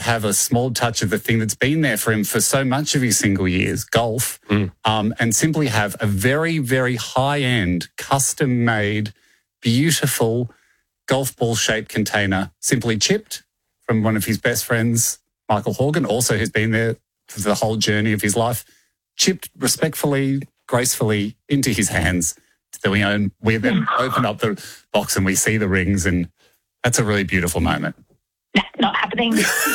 have a small touch of the thing that's been there for him for so much of his single years, golf, and simply have a very, very high-end, custom-made, beautiful golf ball-shaped container simply chipped from one of his best friends, Michael Horgan, also who's been there for the whole journey of his life, chipped respectfully, gracefully into his hands. So we then open up the box and we see the rings, and that's a really beautiful moment. That's not happening.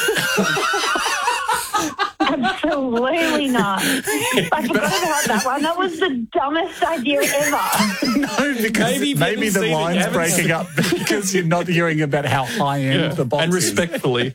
Absolutely not. I forgot about that one. That was the dumbest idea ever. No, because maybe the line's breaking up because you're not hearing about how high-end the box and is. respectfully.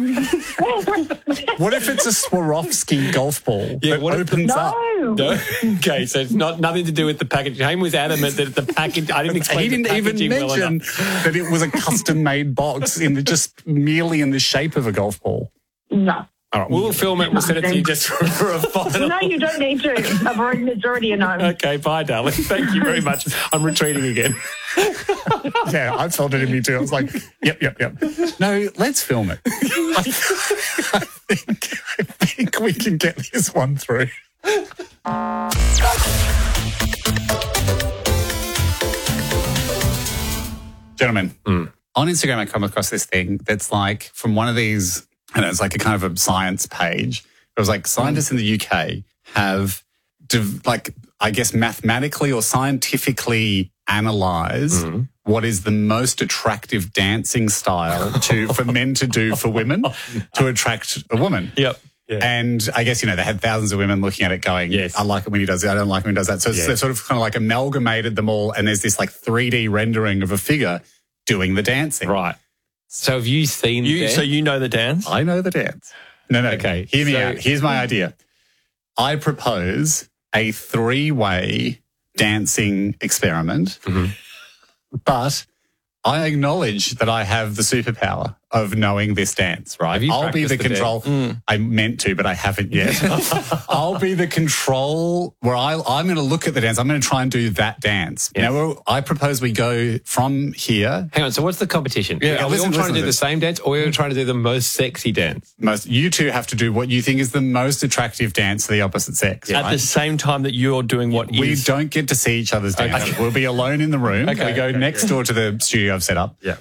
What if it's a Swarovski golf ball that opens up? No. Okay, so it's nothing to do with the packaging. Hayden was adamant that the package... I didn't explain He didn't even mention that it was a custom-made box just merely in the shape of a golf ball. No. All right, we'll film it. We'll send it to you just for a final. No, you don't need to. It's already a no. Okay, bye, darling. Thank you very much. I'm retreating again. Yeah, I felt it in me too. I was like, yep. No, let's film it. I think we can get this one through. Gentlemen, on Instagram I come across this thing that's like from one of these, and it's like a kind of a science page. It was like scientists in the UK have, I guess, mathematically or scientifically analysed what is the most attractive dancing style for men to do for women to attract a woman. Yep. Yeah. And I guess, they had thousands of women looking at it going, yes, I like it when he does it, I don't like it when he does that. So they've sort of kind of like amalgamated them all, and there's this like 3D rendering of a figure doing the dancing. Right. So have you seen So you know the dance? I know the dance. No. Okay, hear me out. Here's my idea. I propose a 3-way dancing experiment, but I acknowledge that I have the superpower of knowing this dance, right? I'll be the control. I meant to, but I haven't yet. I'll be the control where I'm going to look at the dance. I'm going to try and do that dance. Yes. Now, I propose we go from here. Hang on. So what's the competition? Yeah, are we all trying to do the same dance, or are we trying to do the most sexy dance? You two have to do what you think is the most attractive dance to the opposite sex. At the same time that you're doing what we don't get to see each other's dance. Okay. We'll be alone in the room. Okay. We go next door to the studio I've set up. Yeah.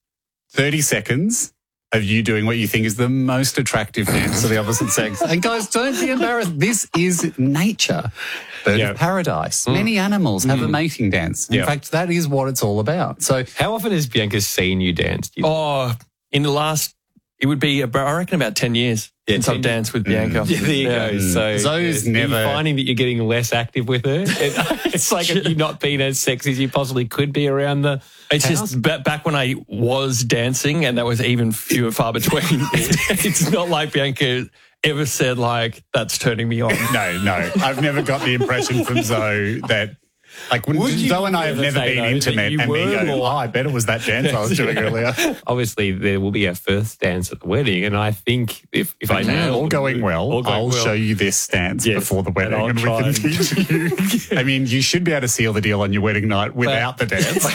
30 seconds of you doing what you think is the most attractive dance to the opposite sex. And guys, don't be embarrassed. This is nature. Bird of paradise. Many animals have a mating dance. In fact, that is what it's all about. So, how often has Bianca seen you dance? In the last, it would be, I reckon, about 10 years since I've danced with Bianca. Yeah, there you go. So Zoe's never... Are you finding that you're getting less active with her? It's like have you not been as sexy as you possibly could be around the It's house? just back when I was dancing, and that was even few and far between. It's not like Bianca ever said, like, that's turning me on. No. I've never got the impression from Zoe that... Like, when Zoe and I have never been intimate, and me go, I bet it was that dance I was doing earlier. Obviously, there will be our first dance at the wedding, and I think if I nail all going well, I'll show you this dance before the wedding, and we can teach you. I mean, you should be able to seal the deal on your wedding night without the dance.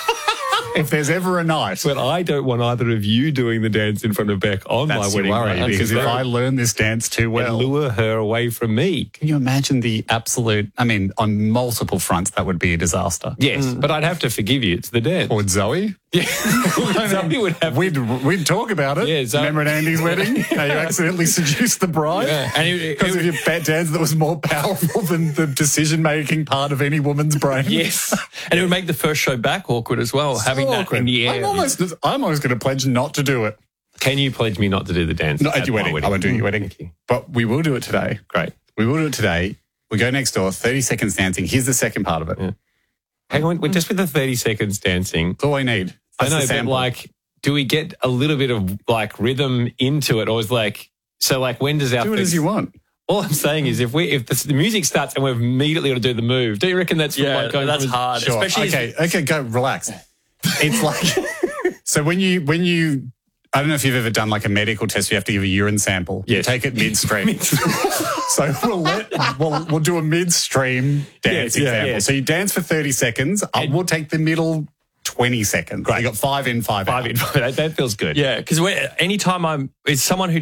If there's ever a night. But I don't want either of you doing the dance in front of Beck on my wedding night. Because if I learn this dance too well... And lure her away from me. Can you imagine the absolute... I mean, on multiple fronts, that would be a disaster. Yes, but I'd have to forgive you. It's the dance. Or Zoe? Yeah. Zoe would have We'd talk about it. Yeah, Remember at Andy's wedding? How you accidentally seduced the bride? Yeah. Because of your bad dance that was more powerful than the decision-making part of any woman's brain. Yes. And it would make the first show back awkward as well, having that in the air. I'm almost going to pledge not to do it. Can you pledge me not to do the dance? Not at your wedding. I won't do your wedding. But we will do it today. Great. We will do it today. We go next door, 30 seconds dancing. Here's the second part of it. Yeah. Hang on, just with the 30 seconds dancing. That's all I need. That's but like, do we get a little bit of like rhythm into it, or is like, so like when does our... Do it as you want. All I'm saying is if the music starts and we're immediately got to do the move, do you reckon that's that's hard? Sure. Especially okay, go relax. It's like, so when you, I don't know if you've ever done like a medical test, you have to give a urine sample. Yes. You take it midstream. So we'll do a midstream dance example. Yes. So you dance for 30 seconds. We'll take the middle 20 seconds. Right. You got 5 in, 5 out. 5 in, 5 out. That feels good. Yeah, because anytime it's someone who